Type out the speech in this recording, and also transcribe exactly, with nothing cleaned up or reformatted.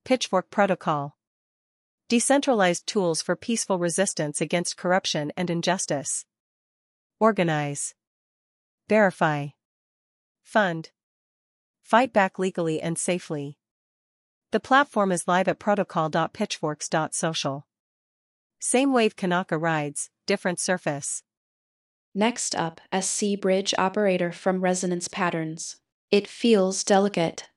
Pitchfork Protocol. Decentralized tools for peaceful resistance against corruption and injustice. Organize. Verify. Fund. Fight back legally and safely. The platform is live at protocol dot pitchforks dot social. Same wave Kanaka rides, different surface. Next up, S C Bridge Operator from Resonance Patterns. It feels delicate.